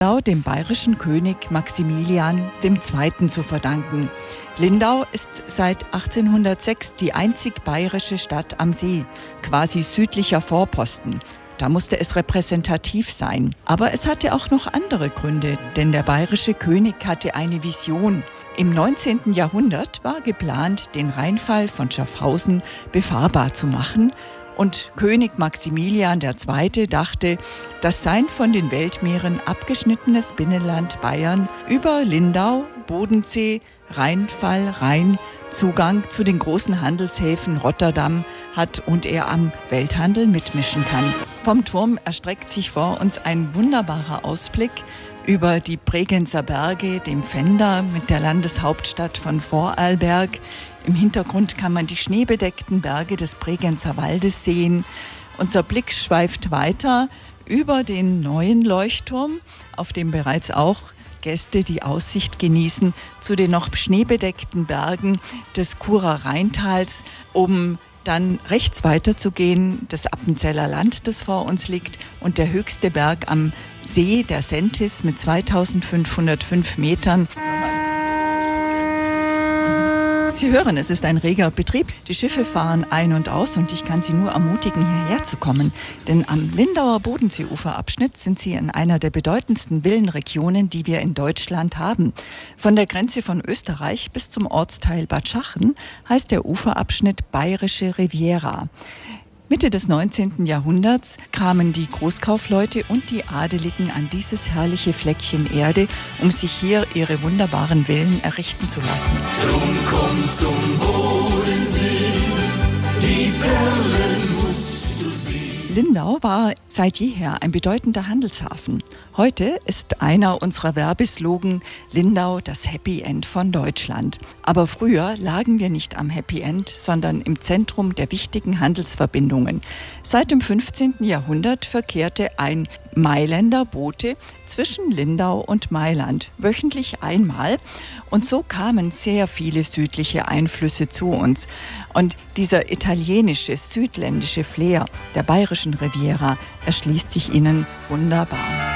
dem bayerischen König Maximilian II. Zu verdanken. Lindau ist seit 1806 die einzig bayerische Stadt am See, quasi südlicher Vorposten. Da musste es repräsentativ sein. Aber es hatte auch noch andere Gründe, denn der bayerische König hatte eine Vision. Im 19. Jahrhundert war geplant, den Rheinfall von Schaffhausen befahrbar zu machen. Und König Maximilian II. Dachte, dass sein von den Weltmeeren abgeschnittenes Binnenland Bayern über Lindau, Bodensee, Rheinfall, Rhein Zugang zu den großen Handelshäfen Rotterdam hat und er am Welthandel mitmischen kann. Vom Turm erstreckt sich vor uns ein wunderbarer Ausblick über die Bregenzer Berge, dem Pfänder mit der Landeshauptstadt von Vorarlberg. Im Hintergrund kann man die schneebedeckten Berge des Bregenzer Waldes sehen. Unser Blick schweift weiter über den neuen Leuchtturm, auf dem bereits auch Gäste die Aussicht genießen zu den noch schneebedeckten Bergen des Churer Rheintals, um dann rechts weiterzugehen, das Appenzeller Land, das vor uns liegt, und der höchste Berg am See, der Sentis, mit 2505 Metern. Sie hören, es ist ein reger Betrieb. Die Schiffe fahren ein und aus und ich kann Sie nur ermutigen, hierher zu kommen. Denn am Lindauer Bodenseeuferabschnitt sind Sie in einer der bedeutendsten Villenregionen, die wir in Deutschland haben. Von der Grenze von Österreich bis zum Ortsteil Bad Schachen heißt der Uferabschnitt Bayerische Riviera. Mitte des 19. Jahrhunderts kamen die Großkaufleute und die Adeligen an dieses herrliche Fleckchen Erde, um sich hier ihre wunderbaren Villen errichten zu lassen. Drum komm zum Bodensee, die Perlen musst du sehen. Lindau war seit jeher ein bedeutender Handelshafen. Heute ist einer unserer Werbeslogan Lindau, das Happy End von Deutschland. Aber früher lagen wir nicht am Happy End, sondern im Zentrum der wichtigen Handelsverbindungen. Seit dem 15. Jahrhundert verkehrte ein Mailänder Bote zwischen Lindau und Mailand, wöchentlich einmal. Und so kamen sehr viele südliche Einflüsse zu uns. Und dieser italienische, südländische Flair der bayerischen Riviera erschließt sich ihnen wunderbar.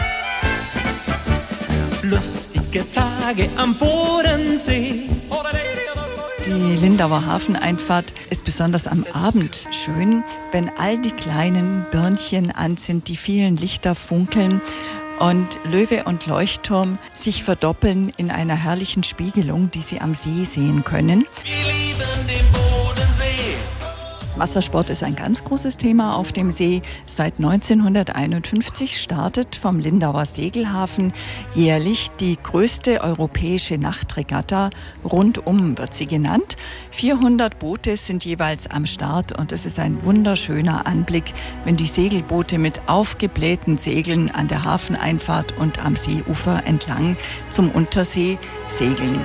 Lustige Tage am Bodensee. Die Lindauer Hafeneinfahrt ist besonders am Abend schön, wenn all die kleinen Birnchen an sind, die vielen Lichter funkeln und Löwe und Leuchtturm sich verdoppeln in einer herrlichen Spiegelung, die Sie am See sehen können. Wir lieben den Bodensee. Wassersport ist ein ganz großes Thema auf dem See. Seit 1951 startet vom Lindauer Segelhafen jährlich die größte europäische Nachtregatta. Rundum wird sie genannt. 400 Boote sind jeweils am Start und es ist ein wunderschöner Anblick, wenn die Segelboote mit aufgeblähten Segeln an der Hafeneinfahrt und am Seeufer entlang zum Untersee segeln.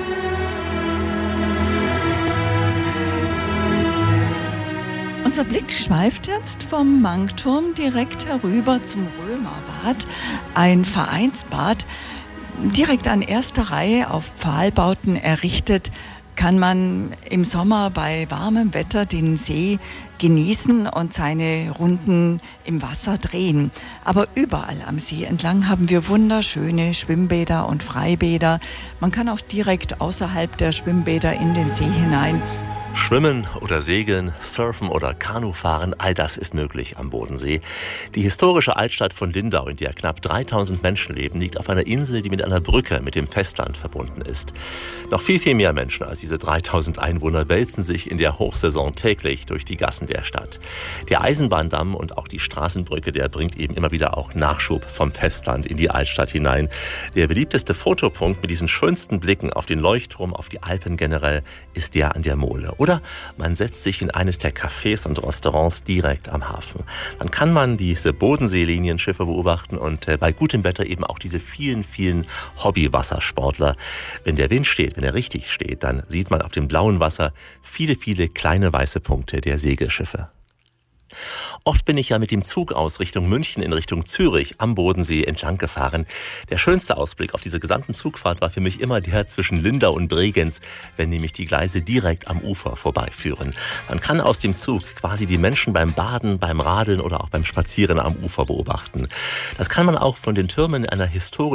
Unser Blick schweift jetzt vom Mankturm direkt herüber zum Römerbad, ein Vereinsbad. Direkt an erster Reihe auf Pfahlbauten errichtet, kann man im Sommer bei warmem Wetter den See genießen und seine Runden im Wasser drehen. Aber überall am See entlang haben wir wunderschöne Schwimmbäder und Freibäder. Man kann auch direkt außerhalb der Schwimmbäder in den See hinein. Schwimmen oder Segeln, Surfen oder Kanufahren, all das ist möglich am Bodensee. Die historische Altstadt von Lindau, in der knapp 3000 Menschen leben, liegt auf einer Insel, die mit einer Brücke mit dem Festland verbunden ist. Noch viel, viel mehr Menschen als diese 3000 Einwohner wälzen sich in der Hochsaison täglich durch die Gassen der Stadt. Der Eisenbahndamm und auch die Straßenbrücke, der bringt eben immer wieder auch Nachschub vom Festland in die Altstadt hinein. Der beliebteste Fotopunkt mit diesen schönsten Blicken auf den Leuchtturm, auf die Alpen generell, ist der an der Mole. Oder man setzt sich in eines der Cafés und Restaurants direkt am Hafen. Dann kann man diese Bodenseelinienschiffe beobachten und bei gutem Wetter eben auch diese vielen, vielen Hobby-Wassersportler. Wenn der Wind steht, wenn er richtig steht, dann sieht man auf dem blauen Wasser viele, viele kleine weiße Punkte der Segelschiffe. Oft bin ich ja mit dem Zug aus Richtung München in Richtung Zürich am Bodensee entlang gefahren. Der schönste Ausblick auf diese gesamten Zugfahrt war für mich immer der zwischen Lindau und Bregenz, wenn nämlich die Gleise direkt am Ufer vorbeiführen. Man kann aus dem Zug quasi die Menschen beim Baden, beim Radeln oder auch beim Spazieren am Ufer beobachten. Das kann man auch von den Türmen einer historischen